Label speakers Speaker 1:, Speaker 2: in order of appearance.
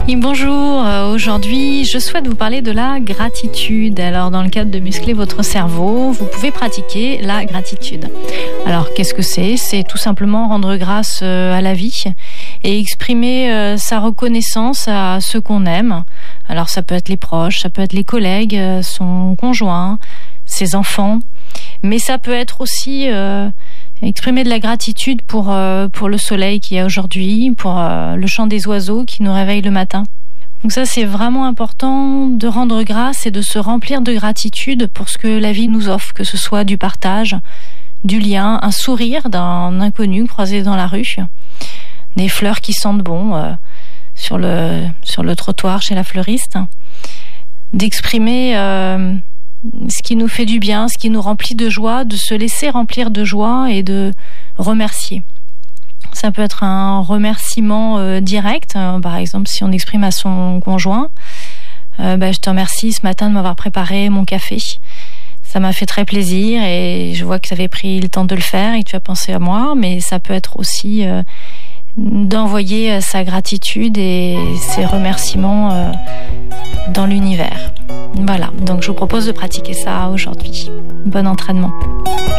Speaker 1: Oui, bonjour. Aujourd'hui, je souhaite vous parler de la gratitude. Alors, dans le cadre de muscler votre cerveau, vous pouvez pratiquer la gratitude. Alors, qu'est-ce que c'est ? C'est tout simplement rendre grâce à la vie et exprimer sa reconnaissance à ceux qu'on aime. Alors, ça peut être les proches, ça peut être les collègues, son conjoint, ses enfants. Mais ça peut être aussi exprimer de la gratitude pour le soleil qu'il y a aujourd'hui, pour le chant des oiseaux qui nous réveille le matin. Donc ça, c'est vraiment important de rendre grâce et de se remplir de gratitude pour ce que la vie nous offre, que ce soit du partage, du lien, un sourire d'un inconnu croisé dans la rue, des fleurs qui sentent bon sur le trottoir chez la fleuriste, d'exprimer ce qui nous fait du bien, ce qui nous remplit de joie, de se laisser remplir de joie et de remercier. Ça peut être un remerciement direct, par exemple si on exprime à son conjoint je te remercie ce matin de m'avoir préparé mon café, ça m'a fait très plaisir et je vois que tu avais pris le temps de le faire et que tu as pensé à moi. Mais ça peut être aussi d'envoyer sa gratitude et ses remerciements dans l'univers. Voilà, donc je vous propose de pratiquer ça aujourd'hui. Bon entraînement.